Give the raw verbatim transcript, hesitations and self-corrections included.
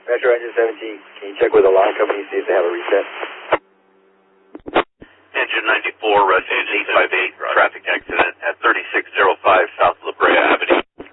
Metro Engine seventeen, can you check with the line company, see if they have a reset? Engine ninety-four, Red eight five eight, traffic